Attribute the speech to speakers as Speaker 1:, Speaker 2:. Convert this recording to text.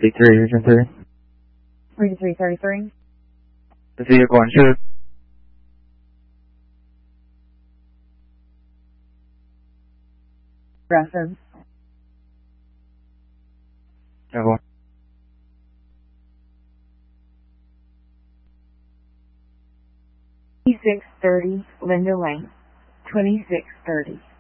Speaker 1: 3333.
Speaker 2: 3333.
Speaker 1: The vehicle insured.
Speaker 2: Progressive.
Speaker 1: Evelyn.
Speaker 2: 2630 Linda Lane. 2630.